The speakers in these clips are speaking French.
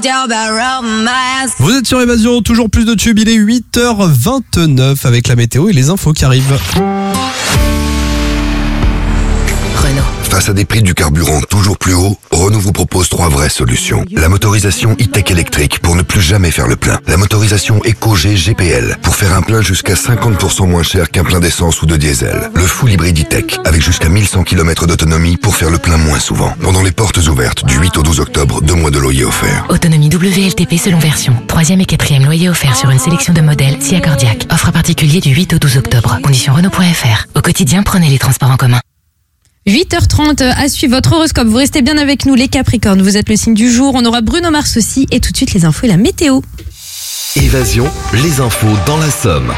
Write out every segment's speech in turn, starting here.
Vous êtes sur Évasion, toujours plus de tubes, il est 8h29 avec la météo et les infos qui arrivent. Renault. Face à des prix du carburant toujours plus hauts, Renault vous propose 3 vraies solutions. La motorisation e-tech électrique pour ne plus jamais faire le plein. La motorisation EcoG GPL pour faire un plein jusqu'à 50% moins cher qu'un plein d'essence ou de diesel. Le full hybride e-tech avec jusqu'à 1100 km d'autonomie pour faire le plein moins souvent. Pendant les portes ouvertes du 8 au 12 octobre, 2 mois de loyer offerts. Autonomie WLTP selon version. 3e et 4e loyer offert sur une sélection de modèles si accordiaque. Offre particulier du 8 au 12 octobre. Conditions Renault.fr. Au quotidien, prenez les transports en commun. 8h30 à suivre votre horoscope. Vous restez bien avec nous les Capricornes. Vous êtes le signe du jour. On aura Bruno Mars aussi. Et tout de suite les infos et la météo. Évasion, les infos dans la Somme.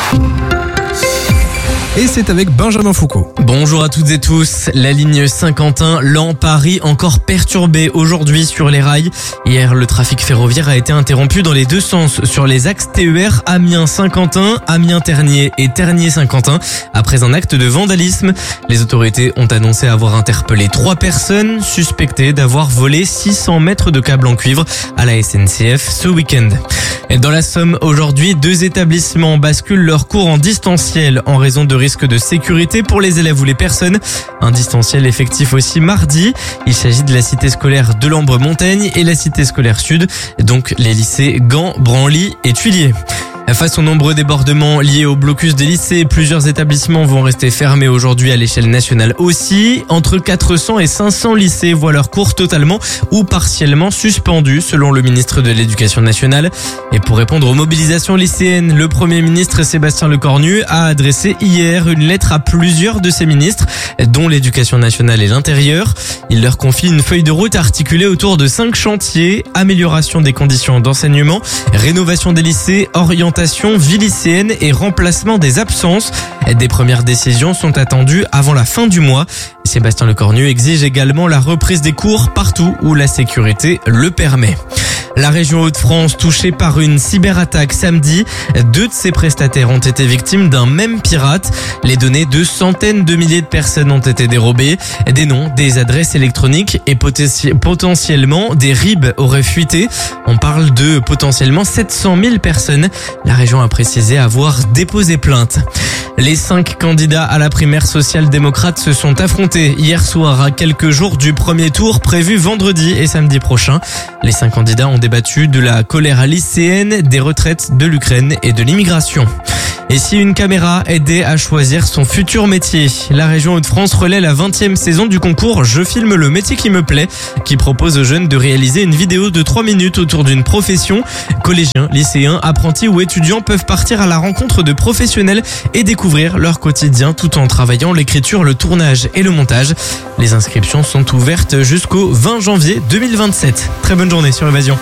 Et c'est avec Benjamin Foucault. Bonjour à toutes et tous. La ligne Saint-Quentin-Laon-Paris encore perturbée aujourd'hui sur les rails. Hier, le trafic ferroviaire a été interrompu dans les deux sens sur les axes TER Amiens-Saint-Quentin, Amiens-Ternier et Ternier-Saint-Quentin après un acte de vandalisme. Les autorités ont annoncé avoir interpellé 3 personnes suspectées d'avoir volé 600 mètres de câbles en cuivre à la SNCF ce week-end. Et dans la Somme, aujourd'hui, 2 établissements basculent leurs cours en distanciel en raison de risques de sécurité pour les élèves ou les personnes. Un distanciel effectif aussi mardi. Il s'agit de la cité scolaire de l'Ambre-Montagne et la cité scolaire sud, donc les lycées Gand, Branly et Tuilier. Face aux nombreux débordements liés au blocus des lycées, plusieurs établissements vont rester fermés aujourd'hui à l'échelle nationale aussi. Entre 400 et 500 lycées voient leurs cours totalement ou partiellement suspendus, selon le ministre de l'Éducation nationale. Et pour répondre aux mobilisations lycéennes, le Premier ministre Sébastien Lecornu a adressé hier une lettre à plusieurs de ses ministres, dont l'Éducation nationale et l'Intérieur. Il leur confie une feuille de route articulée autour de 5 chantiers: amélioration des conditions d'enseignement, rénovation des lycées, orientation vie lycéenne et remplacement des absences. Des premières décisions sont attendues avant la fin du mois. Sébastien Lecornu exige également la reprise des cours partout où la sécurité le permet. La région Hauts-de-France touchée par une cyberattaque samedi. 2 de ses prestataires ont été victimes d'un même pirate. Les données de centaines de milliers de personnes ont été dérobées. Des noms, des adresses électroniques et potentiellement des RIB auraient fuité. On parle de potentiellement 700 000 personnes. La région a précisé avoir déposé plainte. Les 5 candidats à la primaire social-démocrate se sont affrontés hier soir à quelques jours du premier tour prévu vendredi et samedi prochain. Les 5 candidats ont débattu de la colère lycéenne, des retraites, de l'Ukraine et de l'immigration. Et si une caméra aidait à choisir son futur métier? La région Hauts-de-France relaie la 20e saison du concours Je filme le métier qui me plaît, qui propose aux jeunes de réaliser une vidéo de 3 minutes autour d'une profession. Collégiens, lycéens, apprentis ou étudiants peuvent partir à la rencontre de professionnels et découvrir leur quotidien tout en travaillant l'écriture, le tournage et le montage. Les inscriptions sont ouvertes jusqu'au 20 janvier 2027. Très bonne journée sur Évasion.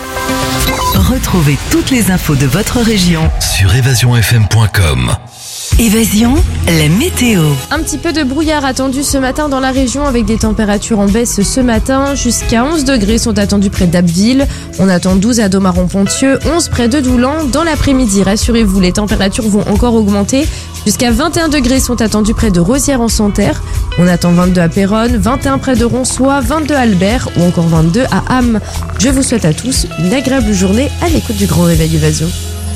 Retrouvez toutes les infos de votre région Sur évasionfm.com. Évasion, la météo. Un petit peu de brouillard attendu ce matin dans la région avec des températures en baisse ce matin. Jusqu'à 11 degrés sont attendus près d'Abbeville. On attend 12 à Domaron-Ponthieu, 11 près de Doulan. Dans l'après-midi, rassurez-vous, les températures vont encore augmenter. Jusqu'à 21 degrés sont attendus près de Rosières-en-Santerre. On attend 22 à Péronne, 21 près de Ronsois, 22 à Albert ou encore 22 à Ham. Je vous souhaite à tous une agréable journée à l'écoute du Grand Réveil Évasion.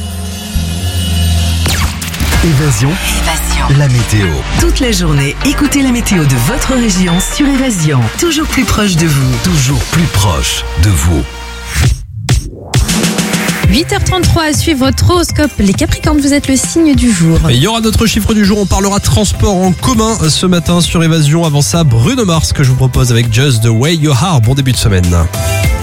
Évasion, la météo. Toute la journée, écoutez la météo de votre région sur Évasion. Toujours plus proche de vous. Toujours plus proche de vous. 8h33 à suivre votre horoscope. Les Capricornes, vous êtes le signe du jour. Et il y aura d'autres chiffres du jour. On parlera transport en commun ce matin sur Évasion. Avant ça, Bruno Mars que je vous propose avec Just the Way You Are. Bon début de semaine.